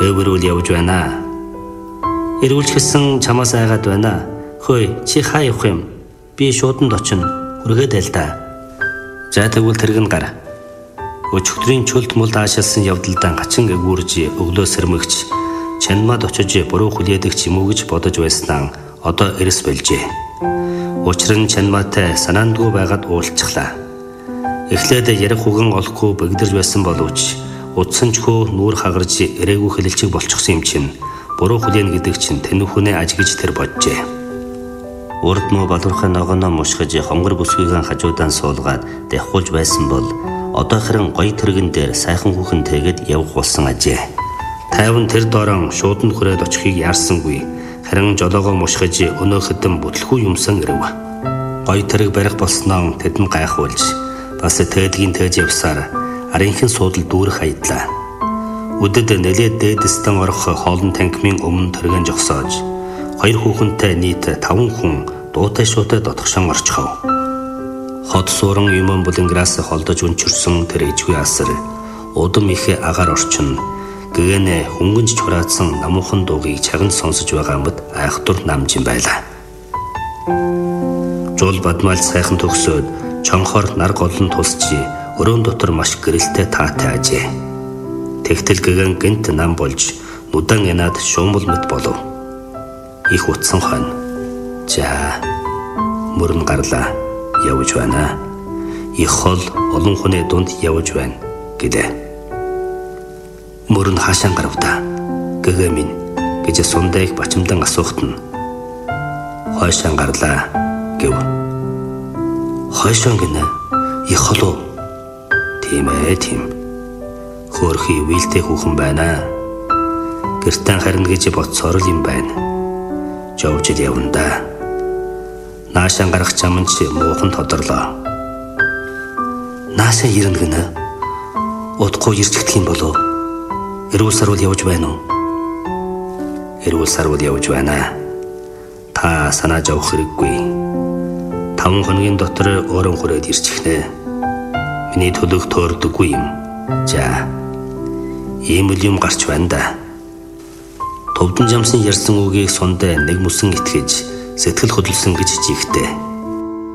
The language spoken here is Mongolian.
Өвөрүүл явж байна. Ирүүлчихсэн чамаас айгаад байна. Хөөе, чи хаа явах юм? Би шууданд очино. Хүргээд айл да. За тэгвэл тэрэг нь гар. Өчигдрийн чөлд мулд аашаалсан явдалдаа гачин эгүүрж өглөө сэрмэгч чанмад очиж буруу хүлээдэг ч юм уу гэж бодож байснаа одоо эрэс болжээ. Учир нь чанмаатай санаандгүй байгаад уулзчихлаа. Эхлээд ярих үгэн олохгүй бэгдэрж байсан боловч удсанчгүй нүүр хагарж ирээгүй хэлэлцэг болчихсон юм чинь буруу хүлээн гэдэг чинь тэнэг хүнээ аж гэж тэр боджээ. Урд муу балуурхай ногооноо мушгиж хонгор бүсгүйгэн хажуудан суулгаад давхуулж байсан бол одоо хэрэн гоё тэрэгэн дээр сайхан хүүхэн тэгээд явах болсон ажээ. Тайван тэр доорон шууданд хүрээд очихыг яарсангүй. Харин жолоогоо мушгиж өнөө хэдэн бүтлгүй юмсан ирэв. Гоё тэрэг барих болсноо тэдэнд гайхуулж бас тээдгийн тээж явсаар арийнхын суудал дүүрэх хаядлаа. Үдэд нэлээд дээдэстэн орох хоолн танкимын өмнө тэргэн жогсоож хоёр хүүхэнтэй нийт 5 хүн дуутай шуутай дотгошон орчихов. Хот сууран юман булинграас холдож өнчөрсөн тэр ижгүй асар удам их агаар орчин гэгэнэ хөнгөнж чураадсан намуухан дуугийг чагнж сонсож байгаа мэт айхтур намж юм байлаа. Жул бадмаал сайхан төгсөөд чонхоор нар голон тусчи өрөөнд дотор маш гэрэлтэй таатай ажээ. Тэгтэл гэгэн гэнт нам болж нүдэн янаад шуумал мэт болов. Их утсан хойно. За мөрөн гарлаа явж байна. Их хол олон хүний дунд явж байна гэдэг. Мөрөн хаашаа гарвда. Гэгэ минь гэж сундайг бачимдан асуухт нь хойшоо гарлаа гэв. Хойшоо гинэ. Их холоо. Тийм ээ тийм. Хөөрхий вилтэй хүүхэн байна. Гэртэн харин гэж бодсоор л юм байна. Жовж явна да. Наашаа гарах чамн чи муухан тодорлоо. Наашаа ирнэ гинэ. Удахгүй ирчихдэг юм болов. Эрүүл сарвал явж байна уу? Эрүүл сарвал явж байна. Та санааж авах хэрэггүй. 5 хоногийн дотор өөрөө хүрээд ирчихнэ. Миний төлөв төөрдөггүй юм. За. Ийм л юм гарч байна да. Товдон жамсын ярьсан үгийг сундаа нэг мөсөн итгэж сэтгэл хөдлөсөн гэж жигтэй.